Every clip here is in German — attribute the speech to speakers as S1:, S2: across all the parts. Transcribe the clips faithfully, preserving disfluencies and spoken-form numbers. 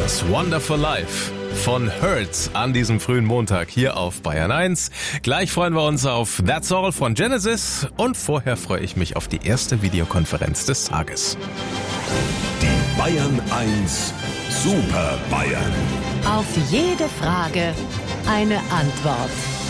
S1: Das Wonderful Life von Hurts an diesem frühen Montag hier auf Bayern eins. Gleich freuen wir uns auf That's All von Genesis und vorher freue ich mich auf die erste Videokonferenz des Tages.
S2: Die Bayern eins Super Bayern.
S3: Auf jede Frage eine Antwort.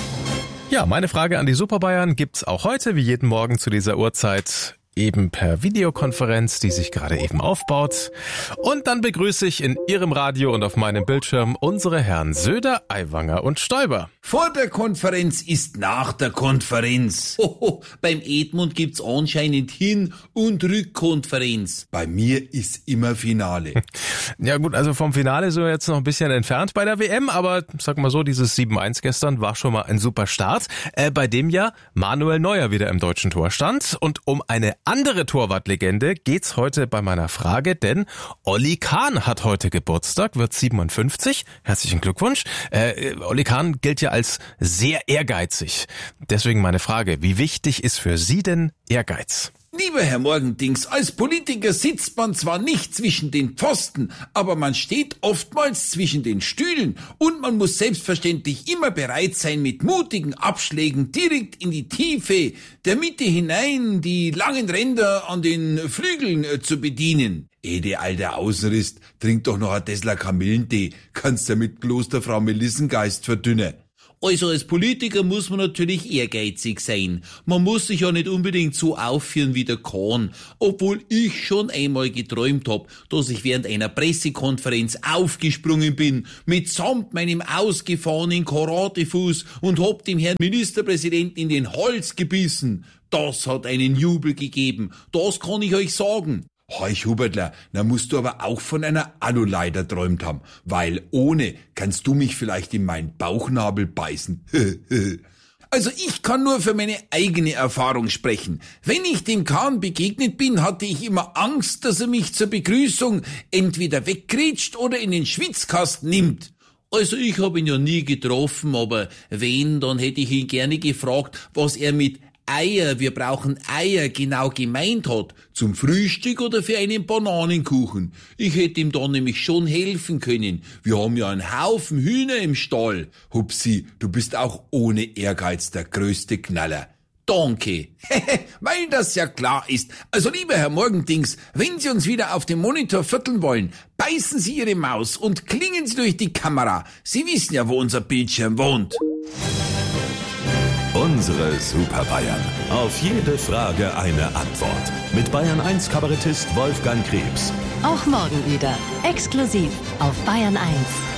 S1: Ja, meine Frage an die Super Bayern gibt's auch heute, wie jeden Morgen zu dieser Uhrzeit, eben per Videokonferenz, die sich gerade eben aufbaut. Und dann begrüße ich in Ihrem Radio und auf meinem Bildschirm unsere Herren Söder, Aiwanger und Stoiber.
S4: Vor der Konferenz ist nach der Konferenz. Hoho, beim Edmund gibt's anscheinend Hin- und Rückkonferenz. Bei mir ist immer Finale.
S1: Ja gut, also vom Finale sind wir jetzt noch ein bisschen entfernt bei der W M, aber sag mal so, dieses sieben eins gestern war schon mal ein super Start, äh, bei dem ja Manuel Neuer wieder im deutschen Tor stand. Und um eine andere Torwartlegende geht's heute bei meiner Frage, denn Olli Kahn hat heute Geburtstag, wird siebenundfünfzig. Herzlichen Glückwunsch. Äh, Olli Kahn gilt ja als sehr ehrgeizig. Deswegen meine Frage, wie wichtig ist für Sie denn Ehrgeiz?
S4: Lieber Herr Morgendings, als Politiker sitzt man zwar nicht zwischen den Pfosten, aber man steht oftmals zwischen den Stühlen und man muss selbstverständlich immer bereit sein, mit mutigen Abschlägen direkt in die Tiefe der Mitte hinein die langen Ränder an den Flügeln äh, zu bedienen. Ede, alter Außenriss, trink doch noch ein Tesla Kamillentee, kannst ja mit Klosterfrau Melissengeist verdünnen. Also als Politiker muss man natürlich ehrgeizig sein. Man muss sich ja nicht unbedingt so aufführen wie der Kahn. Obwohl ich schon einmal geträumt hab, dass ich während einer Pressekonferenz aufgesprungen bin, mitsamt meinem ausgefahrenen Karatefuß und hab dem Herrn Ministerpräsidenten in den Hals gebissen. Das hat einen Jubel gegeben. Das kann ich euch sagen. Heuch, Hubertler, na musst du aber auch von einer Anuleiter träumt haben, weil ohne kannst du mich vielleicht in meinen Bauchnabel beißen. Also ich kann nur für meine eigene Erfahrung sprechen. Wenn ich dem Kahn begegnet bin, hatte ich immer Angst, dass er mich zur Begrüßung entweder weggrätscht oder in den Schwitzkasten nimmt. Also ich habe ihn ja nie getroffen, aber wenn, dann hätte ich ihn gerne gefragt, was er mit Eier, wir brauchen Eier, genau gemeint hat. Zum Frühstück oder für einen Bananenkuchen. Ich hätte ihm dann nämlich schon helfen können. Wir haben ja einen Haufen Hühner im Stall. Hupsi, du bist auch ohne Ehrgeiz der größte Knaller. Danke. Weil das ja klar ist. Also lieber Herr Morgendings, wenn Sie uns wieder auf dem Monitor vierteln wollen, beißen Sie Ihre Maus und klingen Sie durch die Kamera. Sie wissen ja, wo unser Bildschirm wohnt.
S2: Unsere Super Bayern. Auf jede Frage eine Antwort. Mit Bayern eins Kabarettist Wolfgang Krebs.
S3: Auch morgen wieder. Exklusiv auf Bayern eins.